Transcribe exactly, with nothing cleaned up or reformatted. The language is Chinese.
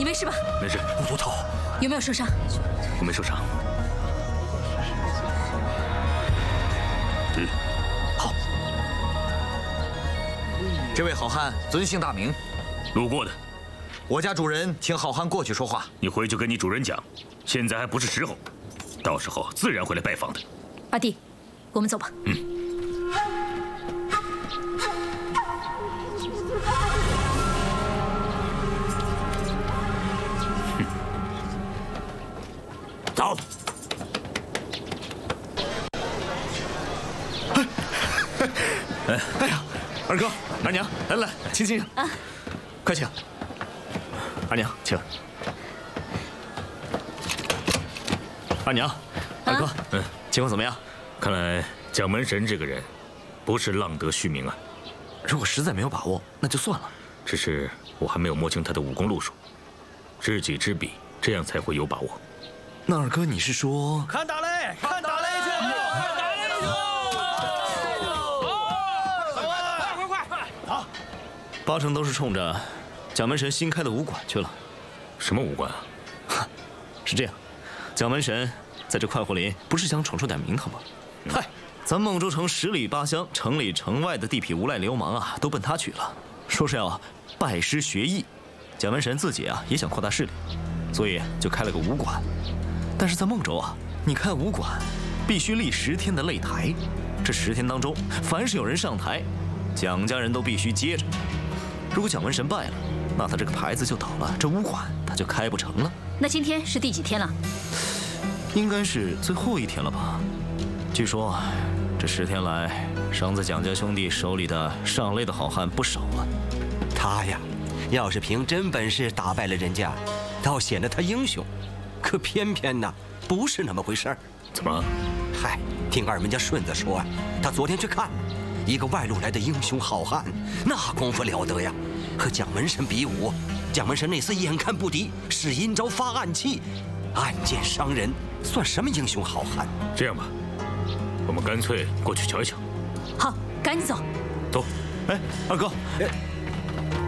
没事吧？ 没事。 乌都头有没有受伤？ 我没受伤。嗯， 好。这位好汉尊姓大名？ 路过的。 我家主人请好汉过去说话。 你回去跟你主人讲，现在还不是时候，到时候自然会来拜访的。 阿弟，我们走吧。 嗯。 走。哎哎呀，二哥、二娘，来来，请请啊，快请。二娘，请。二娘，二哥，嗯，情况怎么样？ 看来蒋门神这个人，不是浪得虚名啊。 如果实在没有把握，那就算了。 只是我还没有摸清他的武功路数，知己知彼，这样才会有把握。 那二哥，你是说？ 看打擂，看打擂去！看打擂去！快快快快！好， 八成都是冲着蒋门神新开的武馆去了。 什么武馆啊？ 是这样，蒋门神在这快活林不是想闯出点名堂吗？嗨，咱孟州城十里八乡，城里城外的地痞无赖流氓啊，都奔他去了，说是要拜师学艺。蒋门神自己啊也想扩大势力，所以就开了个武馆。但是在孟州啊，你开武馆必须立十天的擂台，这十天当中，凡是有人上台，蒋家人都必须接着。如果蒋门神败了，那他这个牌子就倒了，这武馆他就开不成了。 那今天是第几天了？ 应该是最后一天了吧？据说这十天来，伤在蒋家兄弟手里的上擂的好汉不少啊。 他呀，要是凭真本事打败了人家，倒显得他英雄。可偏偏呢，不是那么回事儿。 怎么？ 嗨，听二门家顺子说，他昨天去看了一个外路来的英雄好汉，那功夫了得呀！和蒋门神比武，蒋门神那厮眼看不敌，使阴招发暗器，暗箭伤人，算什么英雄好汉？ 这样吧，我们干脆过去瞧一瞧。 好，赶紧走。 走。 哎，二哥，哎。